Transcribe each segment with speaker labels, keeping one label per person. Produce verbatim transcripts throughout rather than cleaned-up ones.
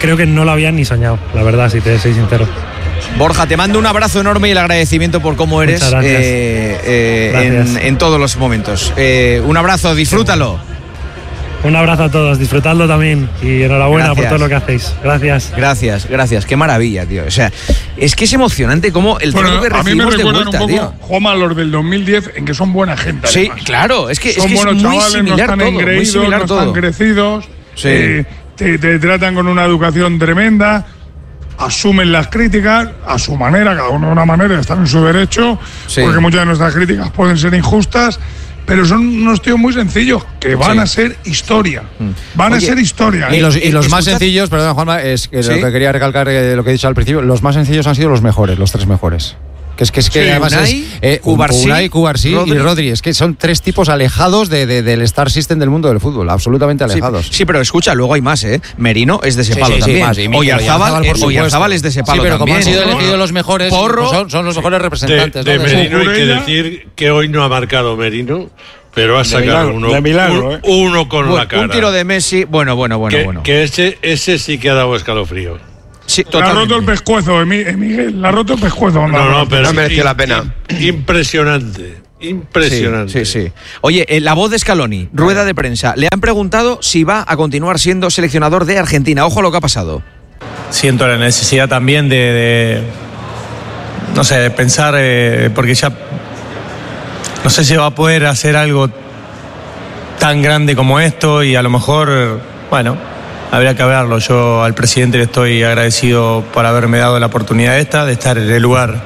Speaker 1: creo que no lo habían ni soñado, la verdad, si te soy sincero.
Speaker 2: Borja, te mando un abrazo enorme y el agradecimiento por cómo eres eh, eh, en, en todos los momentos. Eh, un abrazo, disfrútalo.
Speaker 1: Un abrazo a todos, disfrutadlo también y enhorabuena gracias. por todo lo que hacéis. Gracias.
Speaker 2: Gracias, gracias. Qué maravilla, tío. O sea, es que es emocionante cómo el
Speaker 3: bueno,
Speaker 2: trato que recibimos de vuelta,
Speaker 3: un poco,
Speaker 2: tío.
Speaker 3: Juanma, los del dos mil diez, en que son buena gente.
Speaker 2: Sí,
Speaker 3: además.
Speaker 2: claro. Es que,
Speaker 3: son
Speaker 2: es, que
Speaker 3: buenos
Speaker 2: es muy
Speaker 3: chavales,
Speaker 2: similar
Speaker 3: no están
Speaker 2: todo.
Speaker 3: engreídos,
Speaker 2: Muy similar
Speaker 3: no
Speaker 2: todo.
Speaker 3: están crecidos.
Speaker 2: Sí.
Speaker 3: Eh, te, te tratan con una educación tremenda. Asumen las críticas a su manera, cada uno de una manera, están en su derecho, sí. porque muchas de nuestras críticas pueden ser injustas, pero son unos tíos muy sencillos que van sí. a ser historia. Van Oye, a ser historia.
Speaker 4: Y los, y los más sencillos, perdón, Juanma, es que ¿Sí? lo que quería recalcar eh, lo que he dicho al principio, los más sencillos han sido los mejores, los tres mejores. Que es que, es que sí, además Unai, es eh, Cubarsí, Unai, Cubarsí Rodri. y Rodri. Es que son tres tipos alejados de, de, del Star System del mundo del fútbol, absolutamente alejados.
Speaker 2: Sí, sí, pero escucha, luego hay más, ¿eh? Merino es de ese
Speaker 4: sí,
Speaker 2: palo
Speaker 4: sí,
Speaker 2: también.
Speaker 4: Sí,
Speaker 2: Oyarzábal es de ese palo
Speaker 4: sí, pero
Speaker 2: también.
Speaker 4: como han sido elegidos los mejores,
Speaker 2: Porro,
Speaker 4: pues son, son los mejores representantes.
Speaker 5: De,
Speaker 4: ¿no?
Speaker 5: de Merino hay que decir que hoy no ha marcado Merino, pero ha sacado
Speaker 3: milagro,
Speaker 5: uno,
Speaker 3: milagro,
Speaker 5: un,
Speaker 3: ¿eh?
Speaker 5: uno con
Speaker 2: bueno,
Speaker 5: la cara.
Speaker 2: Un tiro de Messi, bueno, bueno, bueno.
Speaker 5: Que,
Speaker 2: bueno.
Speaker 5: que ese, ese sí que ha dado escalofrío.
Speaker 3: Sí, le ha roto el pescuezo, Miguel, le ha roto el pescuezo.
Speaker 5: No, no, pero
Speaker 6: no mereció la pena.
Speaker 5: Impresionante, impresionante.
Speaker 2: Sí, sí, sí. Oye, eh, la voz de Scaloni, rueda de prensa. Le han preguntado si va a continuar siendo seleccionador de Argentina. Ojo a lo que ha pasado.
Speaker 7: Siento la necesidad también de, de no sé, de pensar, eh, porque ya no sé si va a poder hacer algo tan grande como esto y a lo mejor, bueno, habría que hablarlo. Yo al presidente le estoy agradecido por haberme dado la oportunidad esta, de estar en el lugar.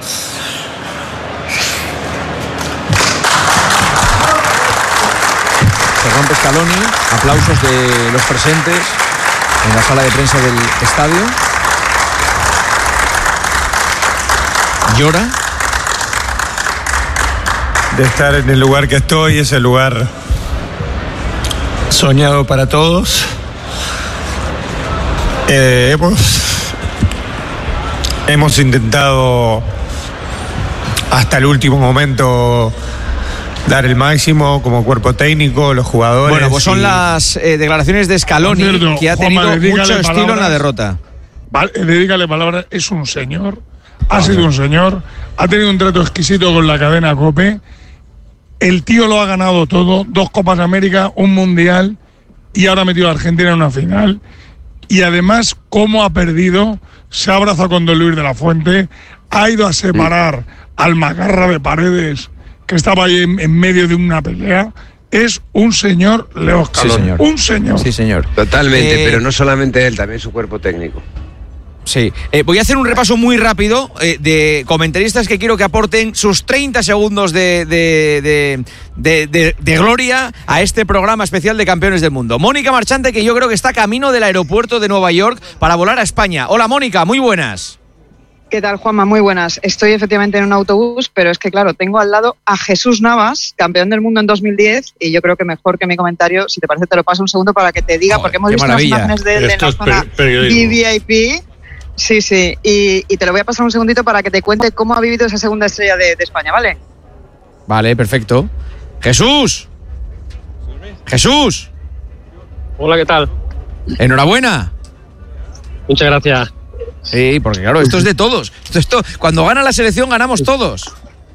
Speaker 2: Se rompe Scaloni, aplausos de los presentes en la sala de prensa del estadio. Llora.
Speaker 7: De estar en el lugar que estoy, ese lugar soñado para todos. Eh, hemos, hemos intentado hasta el último momento dar el máximo como cuerpo técnico, los jugadores.
Speaker 2: Bueno, pues son y... las eh, declaraciones de Scaloni, cierto, que ha tenido Juanma, mucho estilo palabras, en la derrota.
Speaker 3: Vale, dedícale palabras, es un señor, ha sido un señor, ha tenido un trato exquisito con la cadena COPE. El tío lo ha ganado todo, dos Copas América, un Mundial y ahora ha metido a Argentina en una final. Y además, cómo ha perdido, se ha abrazado con Don Luis de la Fuente, ha ido a separar al macarra de Paredes, que estaba ahí en, en medio de una pelea. Es un señor Leo Scaloni.
Speaker 2: Sí, señor.
Speaker 3: Un señor.
Speaker 2: Sí, señor.
Speaker 6: Totalmente,
Speaker 2: eh,
Speaker 6: pero no solamente él, también su cuerpo técnico.
Speaker 2: Sí, eh, voy a hacer un repaso muy rápido eh, de comentaristas que quiero que aporten sus treinta segundos de, de, de, de, de, de gloria a este programa especial de Campeones del Mundo. Mónica Marchante, que yo creo que está camino del aeropuerto de Nueva York para volar a España. Hola Mónica, muy buenas.
Speaker 8: ¿Qué tal, Juanma? Muy buenas. Estoy efectivamente en un autobús, pero es que, claro, tengo al lado a Jesús Navas, campeón del mundo en dos mil diez, y yo creo que mejor que mi comentario, si te parece, te lo paso un segundo para que te diga,
Speaker 2: Joder,
Speaker 8: porque hemos visto
Speaker 2: maravilla.
Speaker 8: las imágenes de él en la zona V V I P. Sí, sí, y, y te lo voy a pasar un segundito para que te cuente cómo ha vivido esa segunda estrella de, de España, ¿vale?
Speaker 2: Vale, perfecto. ¡Jesús! ¡Jesús!
Speaker 9: Hola, ¿qué tal?
Speaker 2: ¡Enhorabuena!
Speaker 9: Muchas gracias.
Speaker 2: Sí, porque claro, esto es de todos. Esto, esto, cuando gana la selección ganamos todos.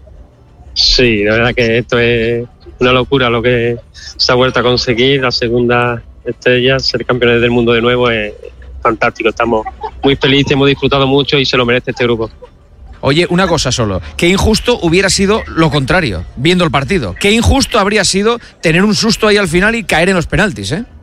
Speaker 9: Sí, la verdad que esto es una locura lo que se ha vuelto a conseguir. La segunda estrella, ser campeones del mundo de nuevo es fantástico. Estamos muy felices, hemos disfrutado mucho y se lo merece este grupo.
Speaker 2: Oye, una cosa solo. Qué injusto hubiera sido lo contrario, viendo el partido. Qué injusto habría sido tener un susto ahí al final y caer en los penaltis, ¿eh?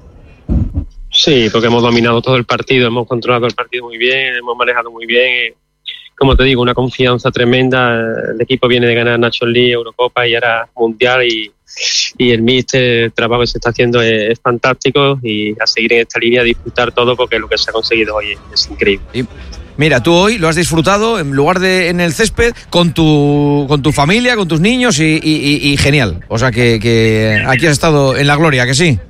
Speaker 9: Sí, porque hemos dominado todo el partido, hemos controlado el partido muy bien, hemos manejado muy bien. Como te digo, una confianza tremenda. El equipo viene de ganar Nations League, Eurocopa y ahora Mundial, y, y el míster, el trabajo que se está haciendo es, es fantástico, y a seguir en esta línea, a disfrutar todo, porque lo que se ha conseguido hoy es, es increíble.
Speaker 2: Y mira, tú hoy lo has disfrutado en lugar de en el césped con tu con tu familia, con tus niños y, y, y genial. O sea que, que aquí has estado en la gloria, ¿que sí?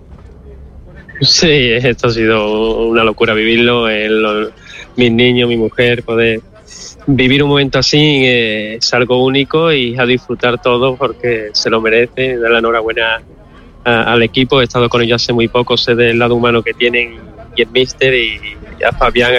Speaker 9: Sí, esto ha sido una locura vivirlo, el, los, mis niños, mi mujer, poder vivir un momento así eh, es algo único, y a disfrutar todo porque se lo merece. Dar la enhorabuena a, al equipo, he estado con ellos hace muy poco, sé del lado humano que tienen y el míster, y a Fabián,